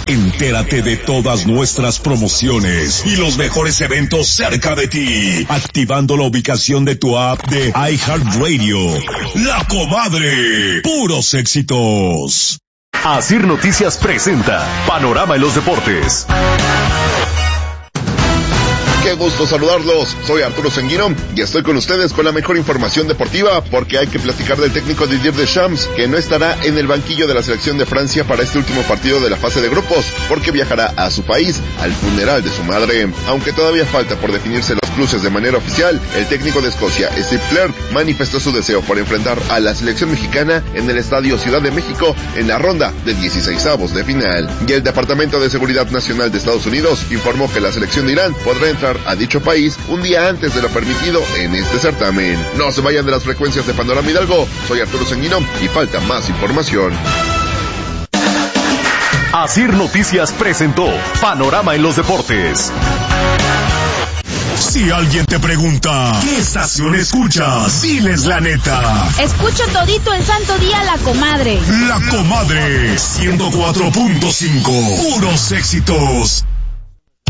Entérate de todas nuestras promociones y los mejores eventos cerca de ti, activando la ubicación de tu app de iHeartRadio. La Comadre, puros éxitos. Asir Noticias presenta Panorama en los Deportes. Qué gusto saludarlos, soy Arturo Sanguino y estoy con ustedes con la mejor información deportiva porque hay que platicar del técnico Didier Deschamps, que no estará en el banquillo de la selección de Francia para este último partido de la fase de grupos, porque viajará a su país al funeral de su madre. Aunque todavía falta por definirse los cruces de manera oficial, el técnico de Escocia, Steve Clarke, manifestó su deseo por enfrentar a la selección mexicana en el Estadio Ciudad de México en la ronda de 16avos de final. Y el Departamento de Seguridad Nacional de Estados Unidos informó que la selección de Irán podrá entrar a dicho país un día antes de lo permitido en este certamen. No se vayan de las frecuencias de Panorama Hidalgo, soy Arturo Sanguino y falta más información. Asir Noticias presentó Panorama en los Deportes. Si alguien te pregunta, ¿qué estación escuchas? Diles la neta. Escucho todito el santo día La Comadre. La Comadre, 104.5. Puros éxitos.